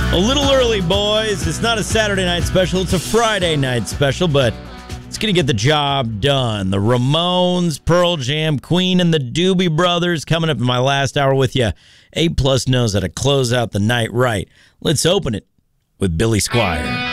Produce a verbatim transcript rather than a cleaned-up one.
A little early, boys. It's not a Saturday night special. It's a Friday night special, but it's going to get the job done. The Ramones, Pearl Jam, Queen, and the Doobie Brothers coming up in my last hour with you. A Plus knows how to close out the night right. Let's open it with Billy Squier.